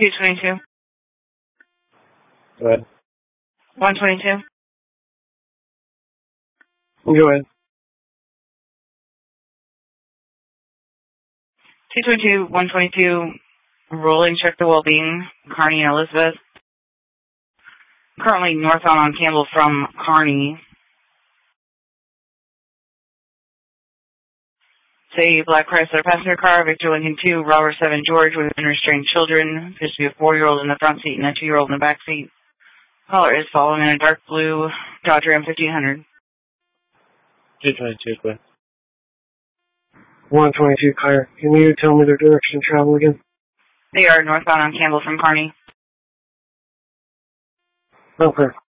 222. Go ahead. 122. Go ahead. 222, 122, rolling check the well-being, Kearney and Elizabeth. Currently northbound on Campbell from Kearney. Say Black Chrysler passenger car, Victor Lincoln 2, Robert 7 George with unrestrained children. Appears to be a 4-year-old in the front seat and a 2-year-old in the back seat. Caller is following in a dark blue Dodge Ram 1500. 222, go ahead. 122, Claire. Can you tell me their direction of travel again? They are northbound on Campbell from Kearney. Okay.